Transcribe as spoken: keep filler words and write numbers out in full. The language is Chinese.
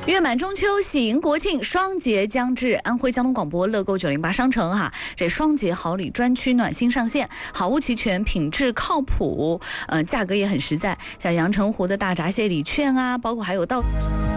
月满中秋，喜迎国庆，双节将至。安徽交通广播乐购九零八商城哈，这双节好礼专区暖心上线，好物齐全，品质靠谱，呃，价格也很实在。像阳澄湖的大闸蟹礼券啊，包括还有到。